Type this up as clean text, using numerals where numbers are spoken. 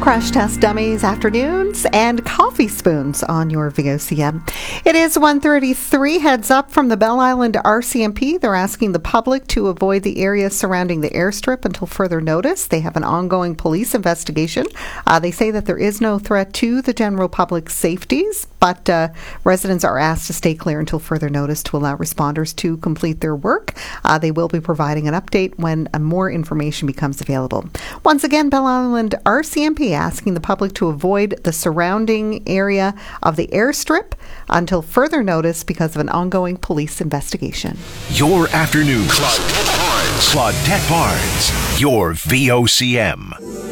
Crash Test Dummies afternoons and coffee spoons on your VOCM. It is 1:33. Heads up from the Bell Island RCMP. They're asking the public to avoid the area surrounding the airstrip until further notice. They have an ongoing police investigation. They say that there is no threat to the general public's safeties, but residents are asked to stay clear until further notice to allow responders to complete their work. They will be providing an update when more information becomes available. Once again, Bell Island RCMP asking the public to avoid the surrounding area of the airstrip until further notice because of an ongoing police investigation. Your afternoon. Claudette Barnes. Your VOCM.